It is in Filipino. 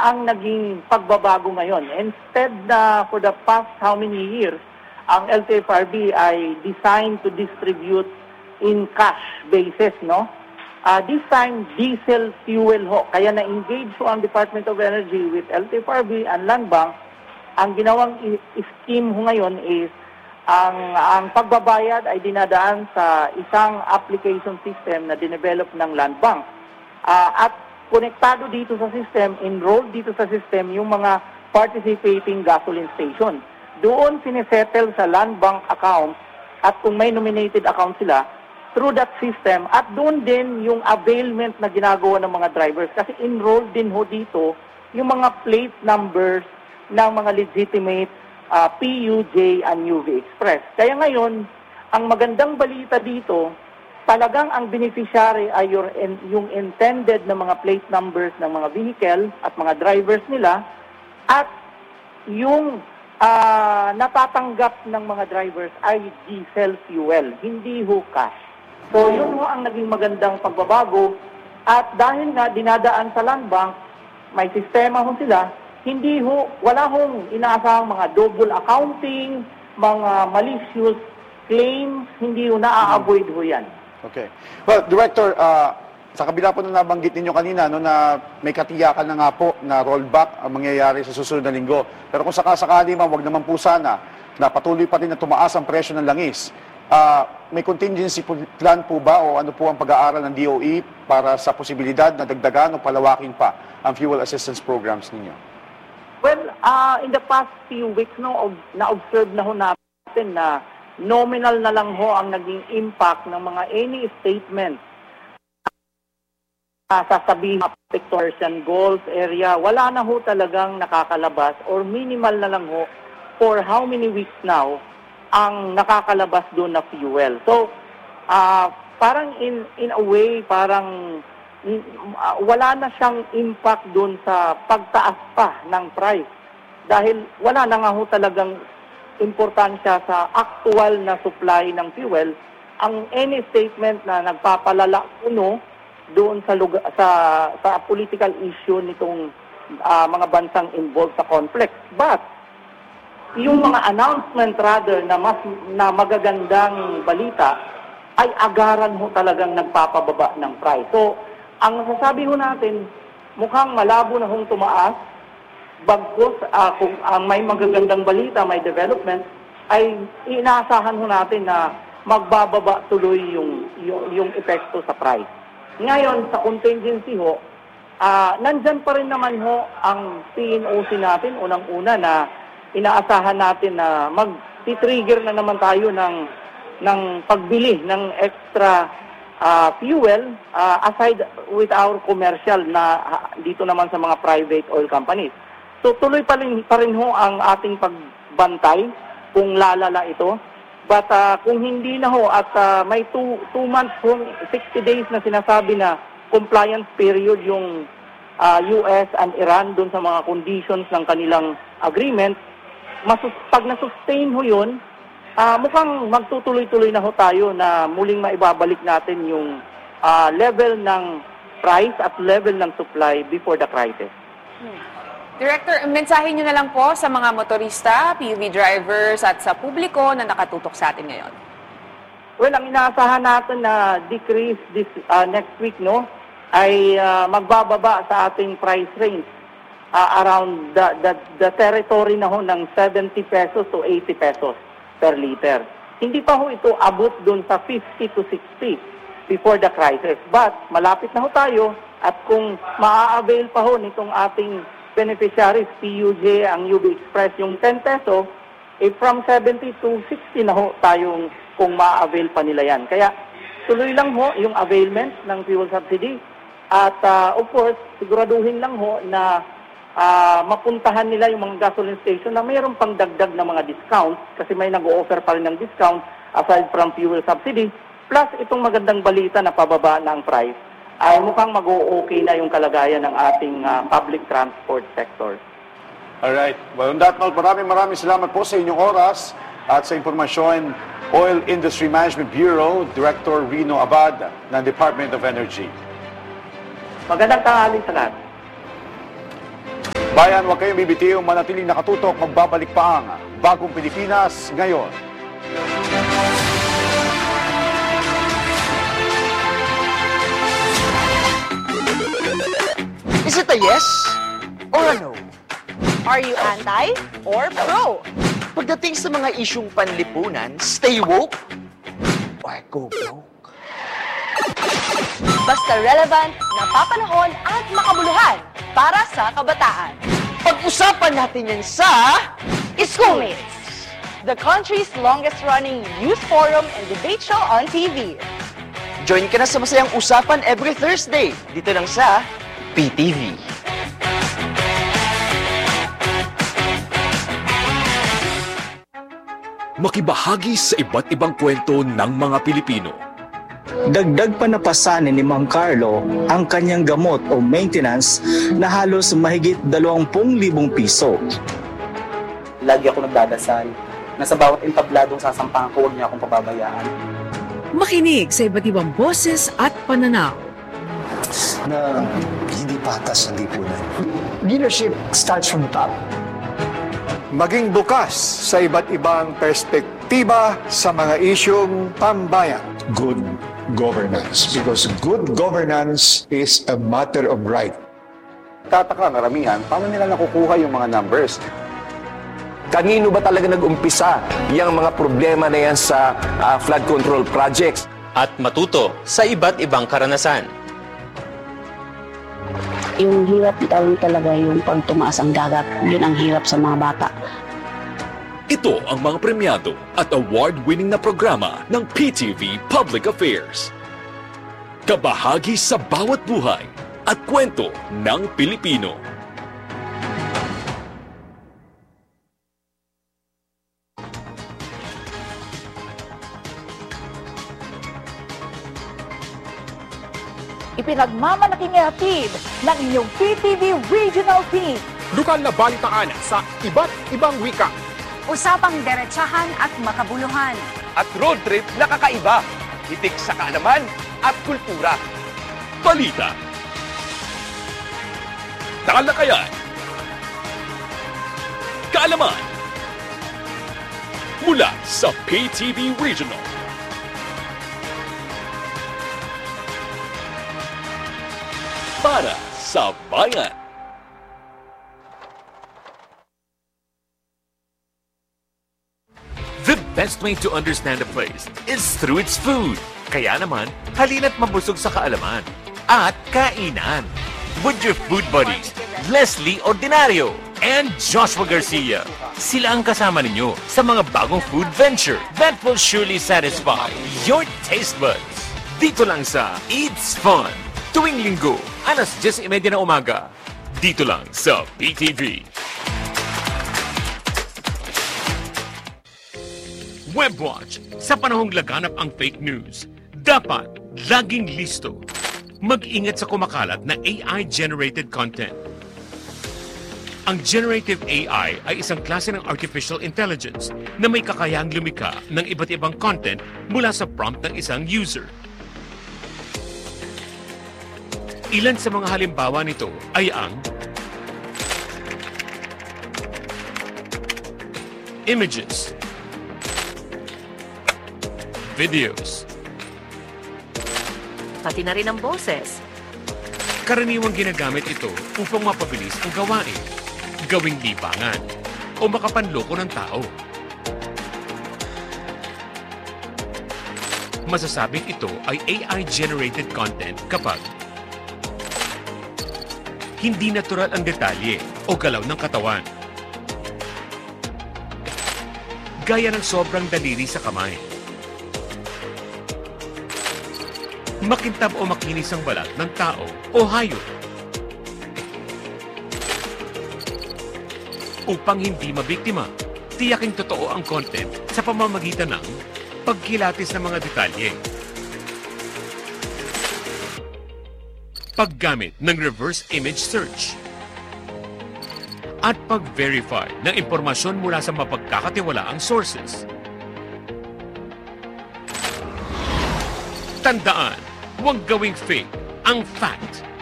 ang naging pagbabago ngayon? Instead na for the past how many years, ang LTFRB ay designed to distribute in cash basis, no? This time, diesel fuel ho. Kaya na-engage ho ang Department of Energy with LTFRB and Land Bank. Ang ginawang scheme ho ngayon is ang pagbabayad ay dinadaan sa isang application system na dinevelop ng Land Bank. At konektado dito sa system, enrolled dito sa system yung mga participating gasoline station. Doon sinesettle sa Land Bank account at kung may nominated account sila, through that system at doon din yung availment na ginagawa ng mga drivers kasi enrolled din ho dito yung mga plate numbers ng mga legitimate PUJ and UV Express. Kaya ngayon, ang magandang balita dito, talagang ang beneficiary ay yung intended na mga plate numbers ng mga vehicle at mga drivers nila at yung natatanggap ng mga drivers ay diesel fuel, hindi ho cash. So yun ho ang naging magandang pagbabago at dahil nga dinadaan sa Land Bank, may sistema ho sila, wala hong inaasahang mga double accounting, mga malicious claims, hindi ho na-avoid ho yan. Okay. Well, Director, sa kabila po na nabanggit ninyo kanina, no, na may katiyakan na nga po na rollback ang mangyayari sa susunod na linggo. Pero kung sakasakali man, wag naman po sana na patuloy pa rin na tumaas ang presyo ng langis. May contingency plan po ba o ano po ang pag-aaral ng DOE para sa posibilidad na dagdagan o palawakin pa ang fuel assistance programs ninyo? Well, in the past few weeks, na-observe na ho natin na nominal na lang ho ang naging impact ng mga any statement sasabihin sectors and goals area, wala na ho talagang nakakalabas or minimal na lang ho for how many weeks now ang nakakalabas doon na fuel. So, parang in a way, parang wala na siyang impact doon sa pagtaas pa ng price. Dahil wala na nga ho talagang importansya sa actual na supply ng fuel. Ang any statement na nagpapalala kuno doon sa political issue nitong mga bansang involved sa conflict. But yung mga announcement rather na magagandang balita ay agaran ho talagang nagpapababa ng price. So, ang masasabi ho natin, mukhang malabo na hong tumaas, bagkus kung may magagandang balita, may development, ay inaasahan ho natin na magbababa tuloy yung epekto sa price. Ngayon, sa contingency ho, nandyan pa rin naman ho ang PNOC natin, unang-una na inaasahan natin na mag-trigger na naman tayo ng pagbili ng extra fuel aside with our commercial na dito naman sa mga private oil companies. So tuloy pa rin ho ang ating pagbantay kung lalala ito. But kung hindi na ho at may 2 months, 60 days na sinasabi na compliance period yung US and Iran dun sa mga conditions ng kanilang agreement, pag na-sustain ho yun, mukhang magtutuloy-tuloy na ho tayo na muling maibabalik natin yung level ng price at level ng supply before the crisis. Director, mensahe nyo na lang po sa mga motorista, PUV drivers at sa publiko na nakatutok sa atin ngayon. Well, ang inaasahan natin na decrease this next week ay magbababa sa ating price range around the territory na ho ng 70 pesos to 80 pesos per liter. Hindi pa ho ito abot dun sa 50 to 60 before the crisis. But malapit na ho tayo at kung maa-avail pa ho nitong ating beneficiaries, PUJ, ang UV Express, yung 10 peso, from 70 to 60 na ho tayong kung maa-avail pa nila yan. Kaya tuloy lang ho yung availment ng fuel subsidy at of course, siguraduhin lang ho na mapuntahan nila yung mga gasoline station na mayroon pang dagdag na mga discounts kasi may nag-o-offer pa rin ng discount aside from fuel subsidy plus itong magandang balita na pababa ng price ay mukhang mag-o-okay na yung kalagayan ng ating public transport sector. Alright. Well, on that note, maraming salamat po sa inyong oras at sa impormasyon. Oil Industry Management Bureau, Director Rino Abad ng Department of Energy. Magandang tanghali sa lahat. Bayan, huwag kayong bibitiw, manatiling nakatutok, magbabalik pa ang Bagong Pilipinas ngayon. Is it a yes or a no? Are you anti or pro? Pagdating sa mga isyung panlipunan, stay woke or go broke? Basta relevant, napapanahon at makabuluhan para sa kabataan. Pag-usapan natin yan sa Schoolmates, the country's longest-running youth forum and debate show on TV. Join ka na sa masayang usapan every Thursday dito lang sa PTV. Makibahagi sa iba't ibang kwento ng mga Pilipino. Dagdag pa napasanin ni Mang Carlo ang kanyang gamot o maintenance na halos mahigit 20,000 piso. Lagi ako nagdadasal na sa bawat entabladong sasampahan ko, huwag niya akong pababayaan. Makinig sa iba't ibang boses at pananaw. Na hindi patas ang lipunan. Leadership starts from the top. Maging bukas sa iba't ibang perspektiba sa mga isyong pambayan. Good governance. Because good governance is a matter of right. Tataka karamihan, paano nila nakukuha yung mga numbers? Kanino ba talaga nag-umpisa yung mga problema na yan sa flood control projects? At matuto sa iba't ibang karanasan. Yung hirap talaga yung pag tumaas ang dagat. Yun ang hirap sa mga bata. Ito ang mga premyado at award-winning na programa ng PTV Public Affairs. Kabahagi sa bawat buhay at kwento ng Pilipino. Ipinagmamalaking hatid ng inyong PTV Regional Team. Lokal na balitaan sa iba't ibang wika. Usapang derechahan at makabuluhan. At road trip na kakaiba, hitik sa kaalaman at kultura. Balita. Talakayan. Kaalaman. Mula sa PTV Regional. Para sa bayan. The best way to understand a place is through its food. Kaya naman, halina't mabusog sa kaalaman at kainan. With your food buddies, Leslie Ordinario and Joshua Garcia. Sila ang kasama ninyo sa mga bagong food venture that will surely satisfy your taste buds. Dito lang sa Eats Fun. Tuwing linggo, alas 10:30 na umaga. Dito lang sa PTV. Webwatch. Sa panahong laganap ang fake news, dapat laging listo. Mag-ingat sa kumakalat na AI-generated content. Ang generative AI ay isang klase ng artificial intelligence na may kakayahang lumikha ng iba't ibang content mula sa prompt ng isang user. Ilan sa mga halimbawa nito ay ang images, videos, Pati na rin ang boses. Karaniwang ginagamit ito upang mapabilis ang gawain, gawing libangan, o makapanloko ng tao. Masasabing ito ay AI-generated content kapag hindi natural ang detalye o galaw ng katawan. Gaya ng sobrang daliri sa kamay. Makintab o makinis ang balat ng tao o hayop. Upang hindi mabiktima, tiyaking totoo ang content sa pamamagitan ng pagkilatis ng mga detalye. Paggamit ng reverse image search. At pag-verify ng impormasyon mula sa mapagkakatiwalaang sources. Tandaan, huwag gawing fake ang fact.